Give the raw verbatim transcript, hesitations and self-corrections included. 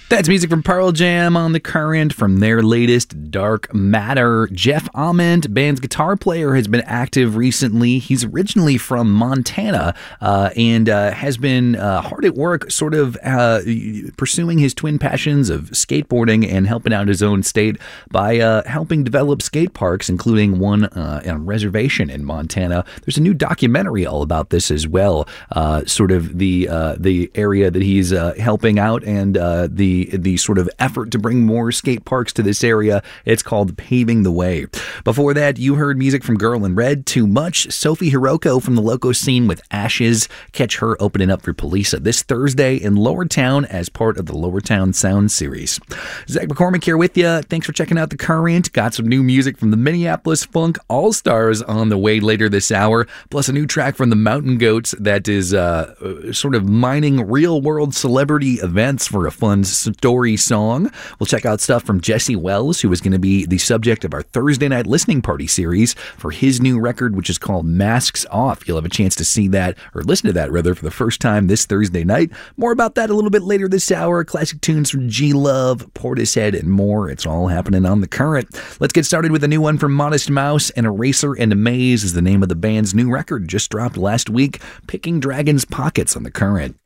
That's music from Pearl Jam on The Current from their latest Dark Matter. Jeff Ament, band's guitar player, has been active recently. He's originally from Montana uh, and uh, has been uh, hard at work sort of uh, pursuing his twin passions of skateboarding and helping out his own state by uh, helping develop skate parks, including one uh, on a reservation in Montana. There's a new documentary all about this as well, uh, sort of the uh, the area that he's uh, helping out and uh, the the sort of effort to bring more skate parks to this area. It's called Paving the Way. Before that, you heard music from Girl in Red, Too Much, Sophie Hiroko from the Loco Scene with Ashes. Catch her opening up for Polisa this Thursday in Lower Town as part of the Lower Town Sound Series. Zach McCormick here with you. Thanks for checking out The Current. Got some new music from the Minneapolis Funk All-Stars on the way later this hour, plus a new track from the Mountain Goats that is uh, sort of mining real-world celebrity events for a fun story song. We'll check out stuff from Jesse Wells, who is going to be the subject of our Thursday night listening party series for his new record, which is called Masks Off. You'll have a chance to see that, or listen to that rather, for the first time this Thursday night. More about that a little bit later this hour. Classic tunes from G-Love, Portishead, and more. It's all happening on The Current. Let's get started with a new one from Modest Mouse, and Eraser and a Maze is the name of the band's new record, just dropped last week. Picking Dragons Pockets on The Current.